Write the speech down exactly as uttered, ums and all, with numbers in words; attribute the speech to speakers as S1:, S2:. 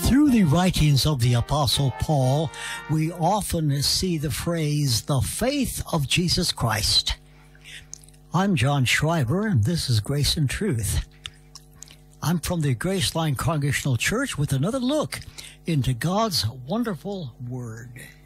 S1: Through the writings of the Apostle Paul, we often see the phrase, the faith of Jesus Christ. I'm John Schreiber, and this is Grace and Truth. I'm from the Graceline Congregational Church with another look into God's wonderful Word.